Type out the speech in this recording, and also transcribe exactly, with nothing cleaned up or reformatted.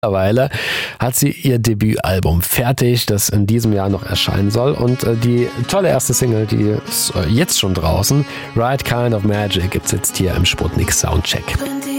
Mittlerweile hat sie ihr Debütalbum fertig, das in diesem Jahr noch erscheinen soll. Und äh, die tolle erste Single, die ist äh, jetzt schon draußen, Right Kind of Magic, gibt's jetzt hier im Sputnik Soundcheck.